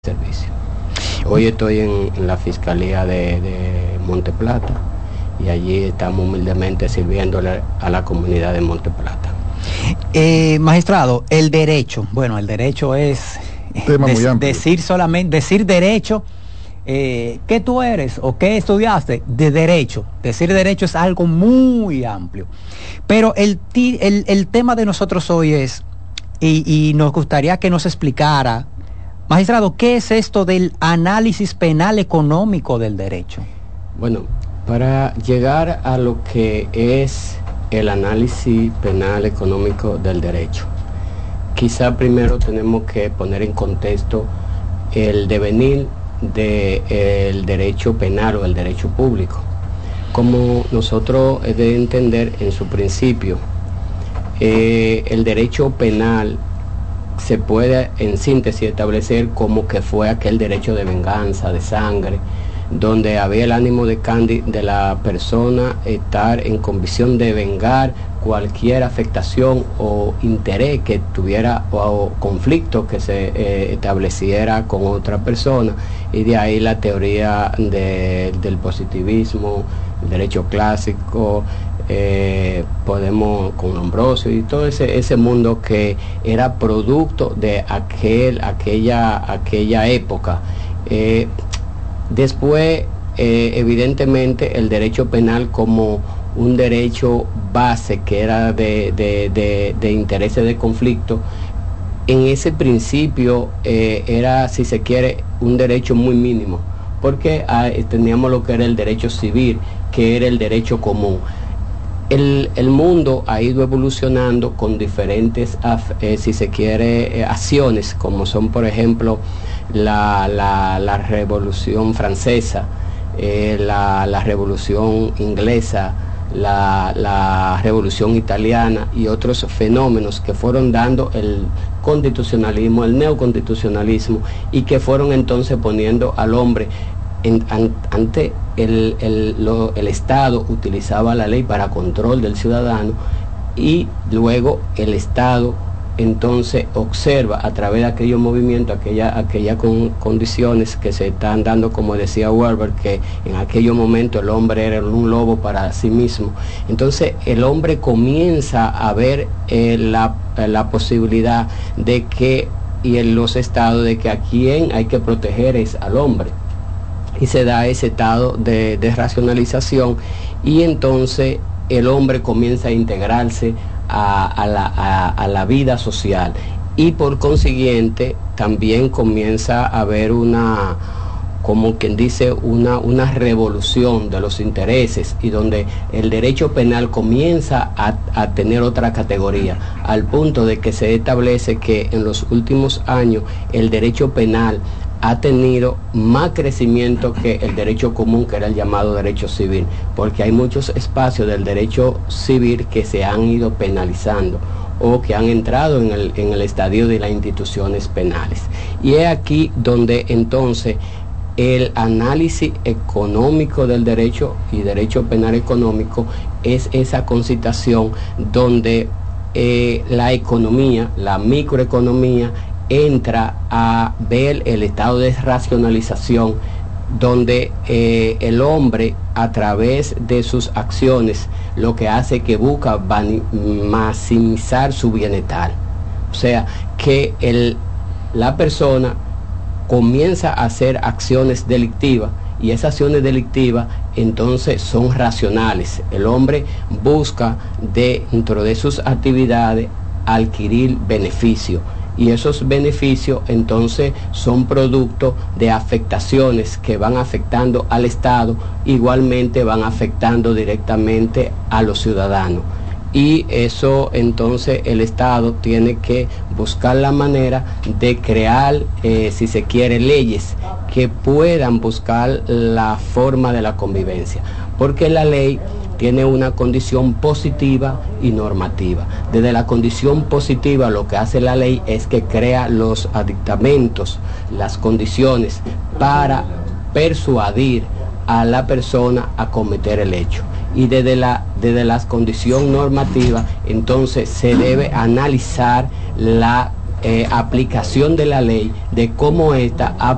servicio. Hoy estoy en la Fiscalía de Monte Plata y allí estamos humildemente sirviéndole a la comunidad de Monte Plata. Magistrado, el derecho es tema muy amplio. decir derecho, ¿qué tú eres o qué estudiaste? De derecho. Decir derecho es algo muy amplio. Pero el tema de nosotros hoy es, y nos gustaría que nos explicara, magistrado, ¿qué es esto del análisis penal económico del derecho? Bueno, para llegar a lo que es el análisis penal económico del derecho, quizá primero tenemos que poner en contexto el devenir del derecho penal o el derecho público. Como nosotros debemos entender en su principio, el derecho penal se puede en síntesis establecer como que fue aquel derecho de venganza, de sangre, donde había el ánimo de la persona estar en convicción de vengar cualquier afectación o interés que tuviera o conflicto que se estableciera con otra persona, y de ahí la teoría del positivismo, el derecho clásico, podemos con Ambrosio y todo ese mundo que era producto de aquella época. Después, evidentemente, el derecho penal como un derecho base que era de intereses de conflicto, en ese principio era, si se quiere, un derecho muy mínimo, porque teníamos lo que era el derecho civil, que era el derecho común. El mundo ha ido evolucionando con diferentes, si se quiere, acciones, como son, por ejemplo, la Revolución Francesa, la Revolución Inglesa, la Revolución Italiana y otros fenómenos que fueron dando el constitucionalismo, el neoconstitucionalismo, y que fueron entonces poniendo al hombre ante el Estado utilizaba la ley para control del ciudadano, y luego el Estado entonces observa a través de aquellos movimientos, aquellas condiciones que se están dando, como decía Weber, que en aquellos momentos el hombre era un lobo para sí mismo. Entonces el hombre comienza a ver la posibilidad de que, y en los estados, de que a quien hay que proteger es al hombre. Y se da ese estado de racionalización, y entonces el hombre comienza a integrarse a la vida social, y por consiguiente también comienza a haber como quien dice, una revolución de los intereses, y donde el derecho penal comienza a tener otra categoría, al punto de que se establece que en los últimos años el derecho penal ha tenido más crecimiento que el derecho común, que era el llamado derecho civil, porque hay muchos espacios del derecho civil que se han ido penalizando o que han entrado en el estadio de las instituciones penales. Y es aquí donde entonces el análisis económico del derecho y derecho penal económico es esa concitación donde la economía, la microeconomía, entra a ver el estado de racionalización, donde el hombre, a través de sus acciones, lo que hace que busca maximizar su bienestar. O sea, que la persona comienza a hacer acciones delictivas, y esas acciones delictivas entonces son racionales. El hombre busca dentro de sus actividades adquirir beneficio, y esos beneficios entonces son producto de afectaciones que van afectando al Estado, igualmente van afectando directamente a los ciudadanos. Y eso entonces el Estado tiene que buscar la manera de crear, si se quiere, leyes que puedan buscar la forma de la convivencia, porque la ley tiene una condición positiva y normativa. Desde la condición positiva, lo que hace la ley es que crea los aditamentos, las condiciones para persuadir a la persona a cometer el hecho. Y desde las condiciones normativas, entonces se debe analizar la aplicación de la ley, de cómo ésta ha